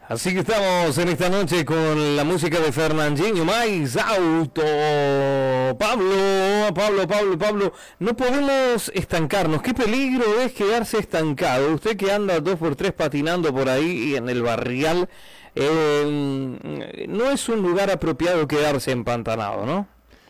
Así que estamos en esta noche con la música de Fernandinho Mais Auto. Pablo, no podemos estancarnos. Qué peligro es quedarse estancado. Usted que anda 2x3 patinando por ahí en el barrial, no es un lugar apropiado quedarse empantanado, ¿no?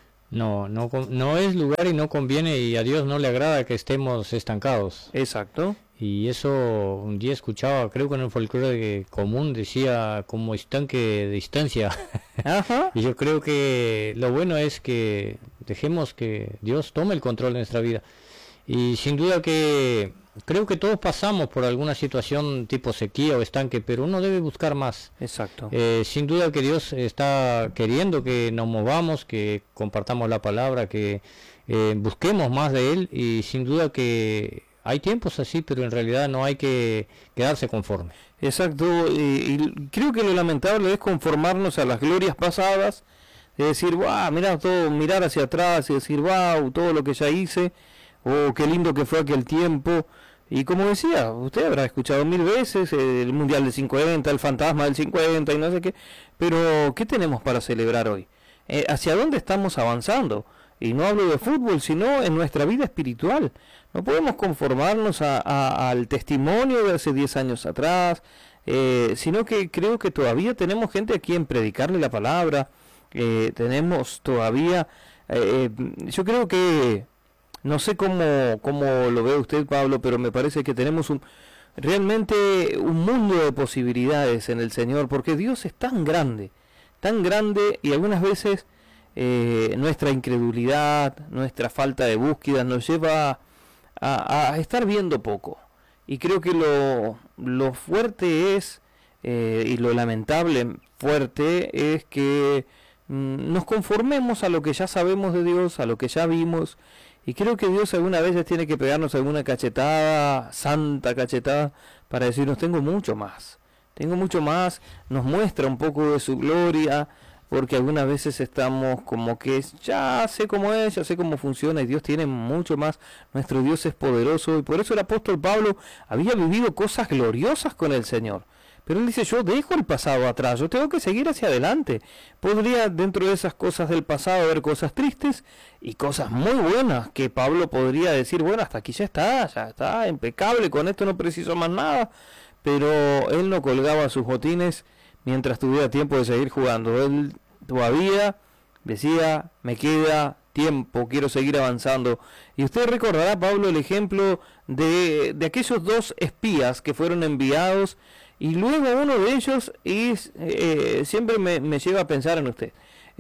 No es lugar y no conviene, y a Dios no le agrada que estemos estancados. Exacto. Y eso un día escuchaba, creo que en el folclore común decía como estanque de distancia. Ajá. Y yo creo que lo bueno es que dejemos que Dios tome el control de nuestra vida. Y sin duda que creo que todos pasamos por alguna situación tipo sequía o estanque, pero uno debe buscar más. Exacto. Sin duda que Dios está queriendo que nos movamos, que compartamos la palabra, que busquemos más de Él, y sin duda que hay tiempos así, pero en realidad no hay que quedarse conforme. Exacto, y creo que lo lamentable es conformarnos a las glorias pasadas, de decir, wow, mira todo, mirar hacia atrás y decir, wow, todo lo que ya hice, o qué lindo que fue aquel tiempo. Y como decía, usted habrá escuchado 1000 veces el Mundial del 50, el fantasma del 50 y no sé qué, pero ¿qué tenemos para celebrar hoy? ¿Hacia dónde estamos avanzando? Y no hablo de fútbol, sino en nuestra vida espiritual. No podemos conformarnos al testimonio de hace 10 años atrás, sino que creo que todavía tenemos gente a quien predicarle la palabra. Tenemos todavía, yo creo que, no sé cómo lo ve usted, Pablo, pero me parece que tenemos realmente un mundo de posibilidades en el Señor, porque Dios es tan grande, y algunas veces nuestra incredulidad, nuestra falta de búsqueda nos lleva a estar viendo poco. Y creo que lo fuerte es, y lo lamentable fuerte es que nos conformemos a lo que ya sabemos de Dios, a lo que ya vimos. Y creo que Dios algunas veces tiene que pegarnos alguna cachetada, santa cachetada, para decirnos, tengo mucho más, nos muestra un poco de su gloria, porque algunas veces estamos como que ya sé cómo es, ya sé cómo funciona, y Dios tiene mucho más. Nuestro Dios es poderoso, y por eso el apóstol Pablo había vivido cosas gloriosas con el Señor. Pero él dice, yo dejo el pasado atrás, yo tengo que seguir hacia adelante. Podría dentro de esas cosas del pasado haber cosas tristes y cosas muy buenas, que Pablo podría decir, bueno, hasta aquí ya está impecable, con esto no preciso más nada. Pero él no colgaba sus botines mientras tuviera tiempo de seguir jugando. Él todavía decía, me queda tiempo, quiero seguir avanzando. Y usted recordará, Pablo, el ejemplo de aquellos 2 espías que fueron enviados, y luego uno de ellos, y siempre me lleva a pensar en usted,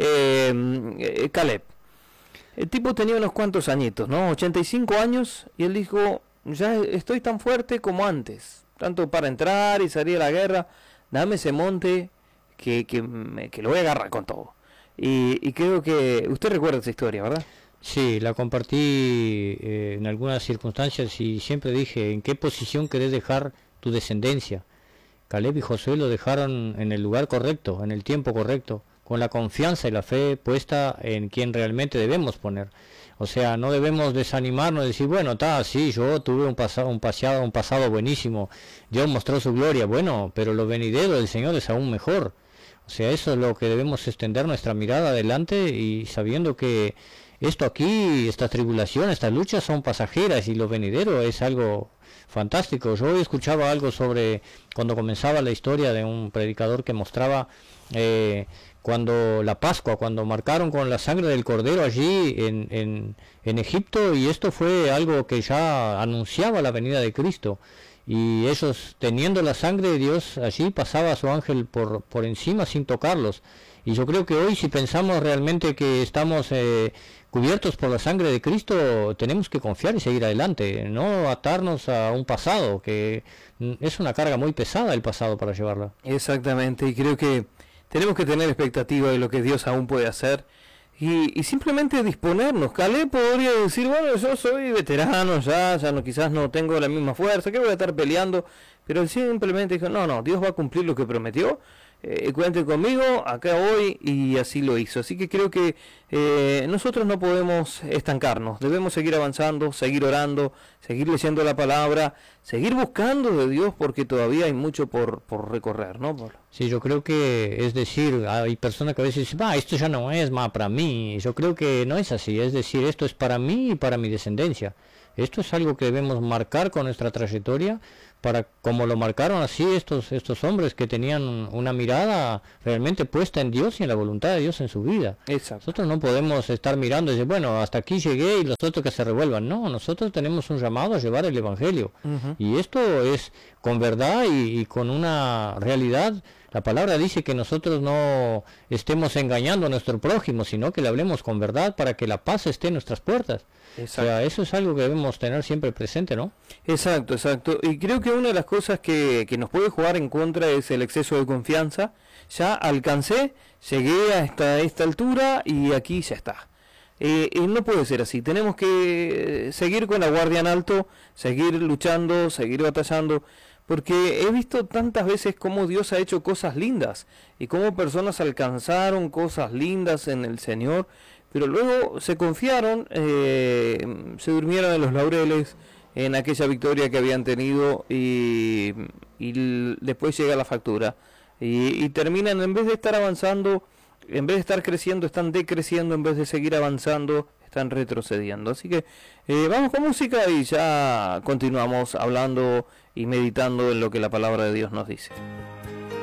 Caleb. El tipo tenía unos cuantos añitos, ¿no? 85 años, y él dijo, ya estoy tan fuerte como antes, tanto para entrar y salir a la guerra, dame ese monte que lo voy a agarrar con todo. Y creo que usted recuerda esa historia, ¿verdad? Sí, la compartí en algunas circunstancias, y siempre dije, ¿en qué posición querés dejar tu descendencia? Caleb y Josué lo dejaron en el lugar correcto, en el tiempo correcto, con la confianza y la fe puesta en quien realmente debemos poner. O sea, no debemos desanimarnos y decir, bueno, sí, yo tuve un pasado buenísimo, Dios mostró su gloria, bueno, pero lo venidero del Señor es aún mejor. O sea, eso es lo que debemos extender nuestra mirada adelante, y sabiendo que esto aquí, esta tribulación, estas luchas son pasajeras, y lo venidero es algo fantástico. Yo hoy escuchaba algo sobre cuando comenzaba la historia de un predicador que mostraba cuando la Pascua, cuando marcaron con la sangre del cordero allí en Egipto, y esto fue algo que ya anunciaba la venida de Cristo, y ellos teniendo la sangre de Dios allí, pasaba a su ángel por encima sin tocarlos. Y yo creo que hoy, si pensamos realmente que estamos cubiertos por la sangre de Cristo, tenemos que confiar y seguir adelante, no atarnos a un pasado, que es una carga muy pesada el pasado para llevarla. Exactamente, y creo que tenemos que tener expectativa de lo que Dios aún puede hacer, y simplemente disponernos. Caleb podría decir, bueno, yo soy veterano, ya no, quizás no tengo la misma fuerza, que voy a estar peleando, pero él simplemente dijo, no, Dios va a cumplir lo que prometió. cuente conmigo, acá voy, y así lo hizo. Así que creo que nosotros no podemos estancarnos, debemos seguir avanzando, seguir orando, seguir leyendo la palabra, seguir buscando de Dios, porque todavía hay mucho por recorrer, ¿no, Pablo? Sí, yo creo que, es decir, hay personas que a veces dicen, esto ya no es más para mí. Yo creo que no es así, es decir, esto es para mí y para mi descendencia. Esto es algo que debemos marcar con nuestra trayectoria, para como lo marcaron así estos hombres que tenían una mirada realmente puesta en Dios y en la voluntad de Dios en su vida. Exacto. Nosotros no podemos estar mirando y decir, bueno, hasta aquí llegué y los otros que se revuelvan. No, nosotros tenemos un llamado a llevar el Evangelio. Y esto es con verdad y con una realidad. La palabra dice que nosotros no estemos engañando a nuestro prójimo, sino que le hablemos con verdad para que la paz esté en nuestras puertas. Exacto. O sea, eso es algo que debemos tener siempre presente, ¿no? Exacto. Y creo que una de las cosas que nos puede jugar en contra es el exceso de confianza. Ya alcancé, llegué hasta esta altura y aquí ya está. No puede ser así. Tenemos que seguir con la guardia en alto, seguir luchando, seguir batallando. Porque he visto tantas veces cómo Dios ha hecho cosas lindas y cómo personas alcanzaron cosas lindas en el Señor, pero luego se confiaron, se durmieron en los laureles en aquella victoria que habían tenido y después llega la factura y terminan, en vez de estar avanzando, en vez de estar creciendo, están decreciendo, en vez de seguir avanzando, están retrocediendo. Así que vamos con música y ya continuamos hablando y meditando en lo que la palabra de Dios nos dice.